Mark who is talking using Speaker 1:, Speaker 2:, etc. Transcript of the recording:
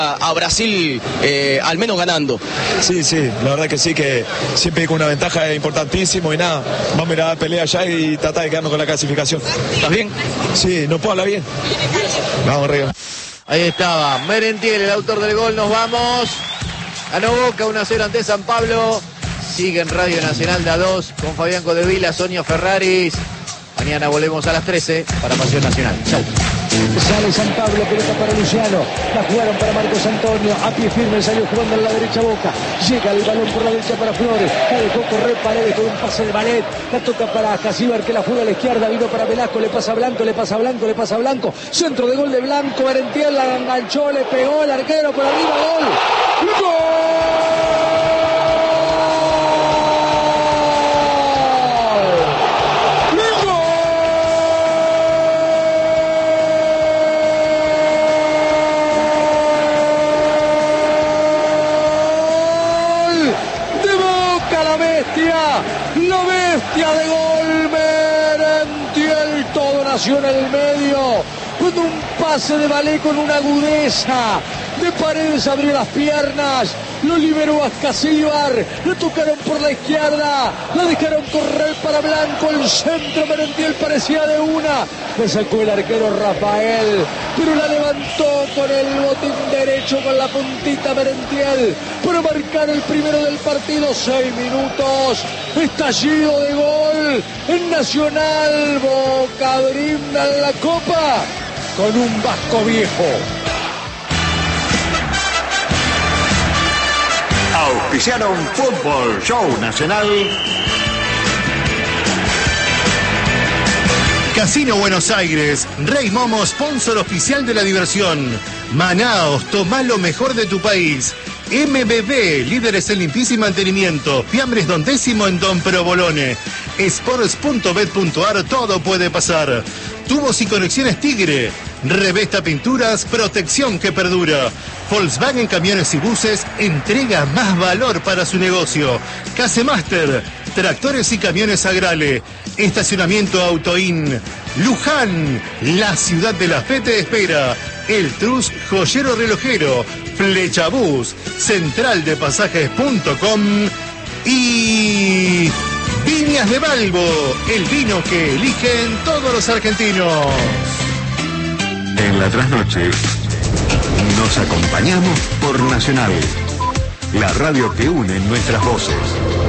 Speaker 1: a Brasil al menos ganando.
Speaker 2: Sí, la verdad que sí, que siempre con una ventaja importantísimo y nada, vamos a ir a dar pelea allá y tratar de quedarnos con la clasificación.
Speaker 1: ¿Estás bien?
Speaker 2: Sí, no puedo hablar bien. Vamos arriba.
Speaker 3: Ahí estaba Merentiel, el autor del gol. Nos vamos. Ganó Boca 1-0 ante San Pablo. Sigue en Radio Nacional de A2 con Fabián Codevila, Sonia Ferraris. Mañana volvemos a las 13 para Pasión Nacional. Chau.
Speaker 4: Sale San Pablo, pelota para Luciano. La jugaron para Marcos Antonio. A pie firme salió jugando en la derecha Boca. Llega el balón por la derecha para Flores. La dejó correr Paredes con un pase de Ballet. La toca para Casíbar que la juega a la izquierda. Vino para Velasco. Le pasa a Blanco, le pasa a Blanco, le pasa a Blanco. Centro de gol de Blanco. Merentiel la enganchó, le pegó el arquero por arriba. Gol. ¡Gol! La bestia de gol, Merentiel, todo nació en el medio, con un pase de Ballet con una agudeza, de Paredes abrió las piernas, lo liberó a Casíbar, le tocaron por la izquierda, la dejaron correr para Blanco, el centro Merentiel parecía de una, le sacó el arquero Rafael, pero la levantó con el botín derecho, con la puntita Merentiel, para marcar el primero del partido. 6 minutos, estallido de gol en Nacional. Boca brinda en la copa con un Vasco viejo.
Speaker 5: Auspiciaron Fútbol Show Nacional.
Speaker 6: Casino Buenos Aires, Rey Momo, sponsor oficial de la diversión. Manaos, toma lo mejor de tu país. MBB, líderes en limpieza y mantenimiento. Fiambres Don Décimo en Don Provolone. Sports.bet.ar, todo puede pasar. Tubos y conexiones Tigre. Revesta Pinturas, protección que perdura. Volkswagen Camiones y Buses entrega más valor para su negocio. Casemaster, tractores y camiones Agrale. Estacionamiento Autoin. Luján, la ciudad de la fe te espera. El Trus, joyero relojero. Flechabús, centraldepasajes.com y Viñas de Balbo, el vino que eligen todos los argentinos.
Speaker 5: En la trasnoche nos acompañamos por Nacional, la radio que une nuestras voces.